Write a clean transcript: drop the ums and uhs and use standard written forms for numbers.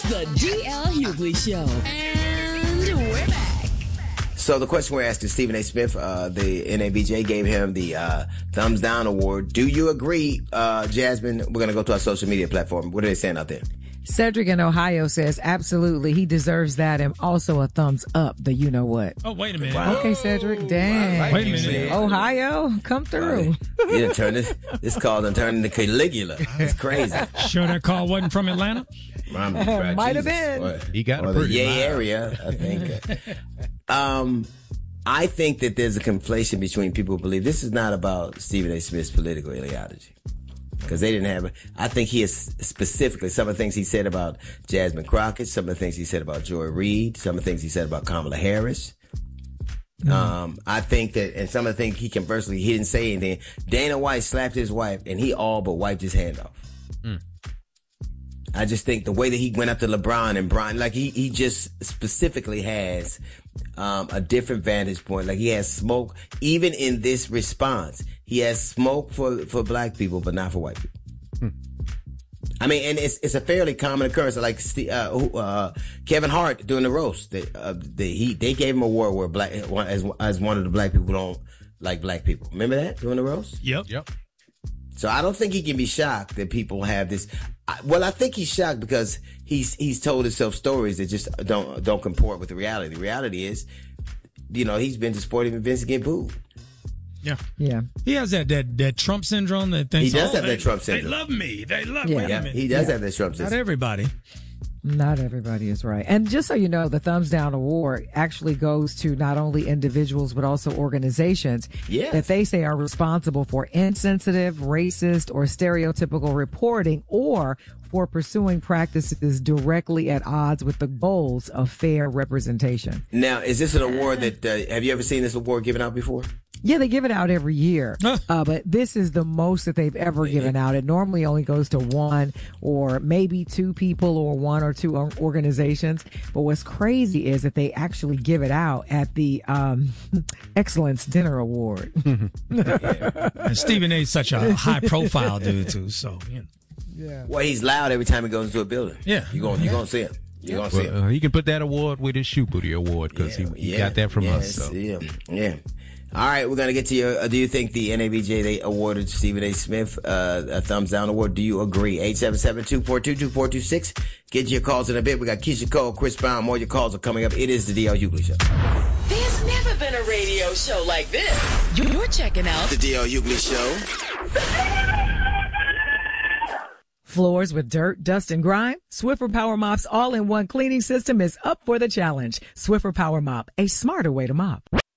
The D.L. Hughley Show. And we're back. So the question we're asking Stephen A. Smith, the NABJ gave him the Thumbs Down Award. Do you agree, Jasmine? We're going to go to our social media platform. What are they saying out there? Cedric in Ohio says, absolutely, he deserves that, and also a thumbs up, the you-know-what. Oh, wait a minute. Wow. Okay, Cedric, dang. Wait a minute. Ohio, come through. You done turned this call done turned into Caligula. It's crazy. Sure that call wasn't from Atlanta? Might have been. He got or a the pretty Yay mild. area, I think. I think that there's a conflation between people who believe this is not about Stephen A. Smith's political ideology. Because they didn't have it. I think he is specifically some of the things he said about Jasmine Crockett, some of the things he said about Joy Reid, some of the things he said about Kamala Harris. I think that, and some of the things he conversely, he didn't say anything. Dana White slapped his wife and he all but wiped his hand off. I just think the way that he went up to LeBron and Brian, like he just specifically has a different vantage point. Like he has smoke, even in this response, he has smoke for black people, but not for white people. I mean, and it's a fairly common occurrence. Like Kevin Hart doing the roast, they gave him a award where black as one of the black people who don't like black people. Remember that doing the roast? Yep. So I don't think he can be shocked that people have this. I think he's shocked because he's told himself stories that just don't comport with the reality. The reality is, he's been to sporting events to get booed. Yeah. He has that Trump syndrome that thinks, He does have that Trump syndrome. They love me. They love Yeah. me. Yeah, he does have that Trump syndrome. Not everybody. Not everybody is right. And just so you know, the Thumbs Down Award actually goes to not only individuals, but also organizations that they say are responsible for insensitive, racist, or stereotypical reporting, or for pursuing practices directly at odds with the goals of fair representation. Now, is this an award that, have you ever seen this award given out before? Yeah, they give it out every year, but this is the most that they've ever given out. It normally only goes to one or maybe two people or one or two organizations. But what's crazy is that they actually give it out at the Excellence Dinner Award. And Stephen A. is such a high-profile dude, too, so, Yeah. Well, he's loud every time he goes into a building. Yeah. You're going to see him. You're going to see him. He can put that award with his Shoe Booty Award because he got that from us. So. Yeah. All right, we're going to get to your, do you think the NABJ, they awarded Stephen A. Smith a Thumbs Down Award? Do you agree? 877-242-2426. Get your calls in a bit. We got Keisha Cole, Chris Brown. More of your calls are coming up. It is the D.L. Hughley Show. There's never been a radio show like this. You're checking out The D.L. Hughley Show. Floors with dirt, dust, and grime? Swiffer Power Mop's all-in-one cleaning system is up for the challenge. Swiffer Power Mop, a smarter way to mop.